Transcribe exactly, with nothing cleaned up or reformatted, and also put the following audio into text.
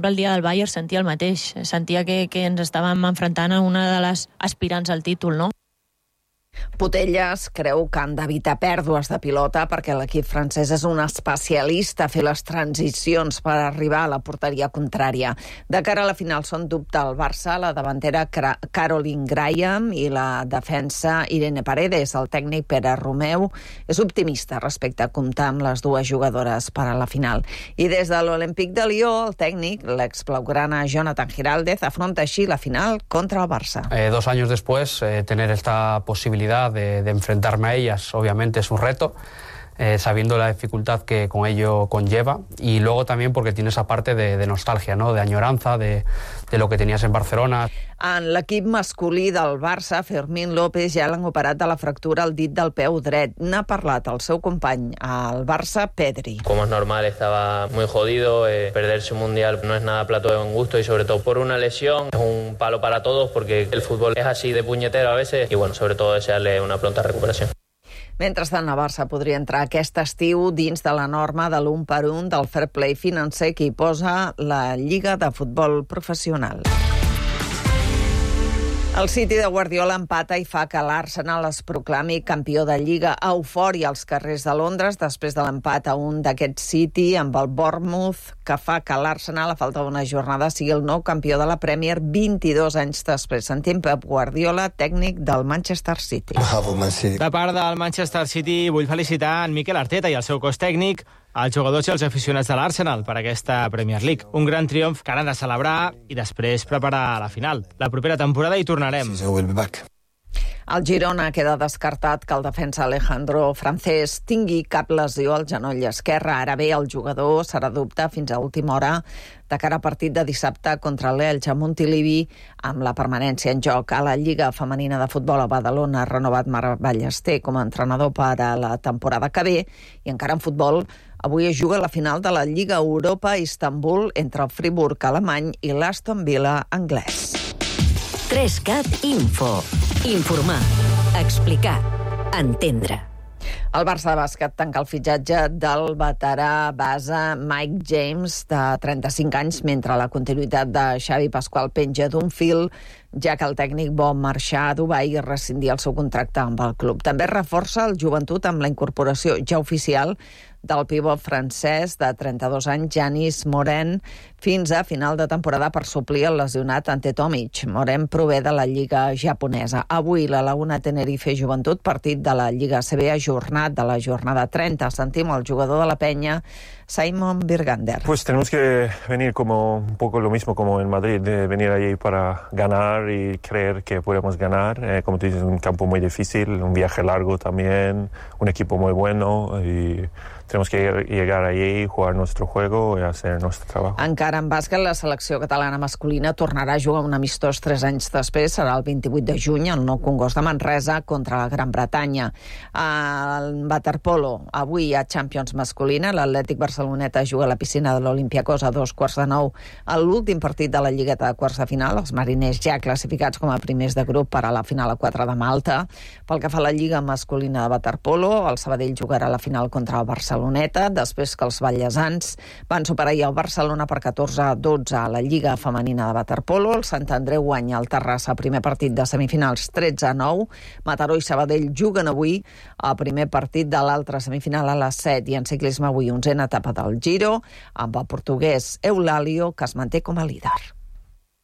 exemple, el dia del Bayern sentia el mateix. Sentia que, que ens estàvem enfrontant a una de les aspirants al títol, no? Potelles creu que han d'evitar pèrdues de pilota perquè l'equip francès és un especialista a fer les transicions per arribar a la porteria contrària. De cara a la final són dubte el Barça, la davantera Caroline Graham i la defensa Irene Paredes. El tècnic Pere Romeu és optimista respecte a comptar amb les dues jugadores per a la final. I des de l'Olympique de Lió, el tècnic, l'exblaugrana Jonathan Giraldez, afronta així la final contra el Barça. Eh, dos años después, eh, tener esta posibilidad De, de enfrentarme a ellas, obviamente es un reto, eh, sabiendo la dificultad que con ello conlleva, y luego también porque tiene esa parte de, de nostalgia, ¿no? De añoranza, de, de lo que tenías en Barcelona. En l'equip masculí del Barça, Fermín López ja l'han operat de la fractura al dit del peu dret. N'ha parlat el seu company al Barça, Pedri. Como es normal, estaba muy jodido. Eh, perderse un mundial no es nada plato de buen gusto y sobre todo por una lesión. Es un palo para todos porque el fútbol es así de puñetero a veces y bueno, sobre todo desearle una pronta recuperación. Mentrestant, el Barça podria entrar aquest estiu dins de la norma de l'un per un del fair play financer que hi posa la Lliga de Futbol Professional. El City de Guardiola empata i fa que l'Arsenal es proclami campió de Lliga. Eufòria als carrers de Londres després de l'empat a un d'aquest City amb el Bournemouth, que fa que l'Arsenal, a falta d'una jornada, sigui el nou campió de la Premier vint-i-dos anys després. Sentim Pep Guardiola, tècnic del Manchester City. De part del Manchester City vull felicitar en Mikel Arteta i el seu cos tècnic, els jugadors i els aficionats de l'Arsenal per aquesta Premier League. Un gran triomf que han de celebrar i després preparar la final. La propera temporada hi tornarem. El Girona queda descartat que el defensa Alejandro Francés tingui cap lesió al genoll esquerre. Ara bé, el jugador serà dubte fins a última hora de cara a partit de dissabte contra l'Elx a Montilivi amb la permanència en joc. A la Lliga Femenina de Futbol a Badalona ha renovat Mar Ballester com a entrenador per a la temporada que ve i encara en futbol avui es juga la final de la Lliga Europa a Istanbul entre el Friburg alemany i l'Aston Villa anglès. tres cat Info. Informar, explicar, entendre. El Barça de bàsquet tanca el fitxatge del veterà base Mike James, de trenta-cinc anys, mentre la continuïtat de Xavi Pasqual penja d'un fil, ja que el tècnic vol marxar a Dubai i rescindir el seu contracte amb el club. També reforça el joventut amb la incorporació ja oficial del pivot francès de trenta-dos anys, Giannis Moren, fins a final de temporada per suplir el lesionat Ante Tomic. Moren prové de la Lliga japonesa. Avui la Laguna Tenerife Joventut, partit de la Lliga C B ajornat de la jornada trenta. Sentim el jugador de la penya, Simon Birgander. Pues tenemos que venir como un poco lo mismo como en Madrid, de venir allí para ganar y creer que podemos ganar. Eh, como tú dices, un campo muy difícil, un viaje largo también, un equipo muy bueno y tenemos que llegar allí, jugar nuestro juego y hacer nuestro trabajo. Encara en bàsquet, la selecció catalana masculina tornarà a jugar un amistós tres anys després, serà el vint-i-vuit de juny, al Nou Congost de Manresa contra la Gran Bretanya. El waterpolo, avui hi ha Champions masculina, l'Atlètic Barceloneta juga a la piscina de l'Olympiacos a dos quarts de nou a l'últim partit de la lligueta de quarts de final, els mariners ja classificats com a primers de grup per a la final a quatre de Malta. Pel que fa a la Lliga masculina de waterpolo, el Sabadell jugarà la final contra el Barcelona Barceloneta, després que els ballesans van superar el Barcelona per catorze a dotze a la Lliga Femenina de waterpolo. El Sant Andreu guanya el Terrassa, primer partit de semifinals tretze a nou. Mataró i Sabadell juguen avui el primer partit de l'altra semifinal a les set. I en ciclisme avui onzena etapa del Giro, amb el portuguès Eulàlio, que es manté com a líder.